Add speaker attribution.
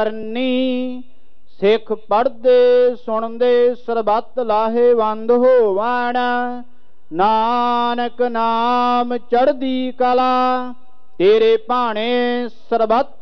Speaker 1: ਕਰਨੀ ਸਿੱਖ ਪੜ੍ਹਦੇ ਸੁਣਦੇ ਸਰਬੱਤ ਲਾਹੇਵੰਦ ਹੋਵਣ। ਨਾਨਕ ਨਾਮ ਚੜ੍ਹਦੀ ਕਲਾ ਤੇਰੇ ਭਾਣੇ ਸਰਬੱਤ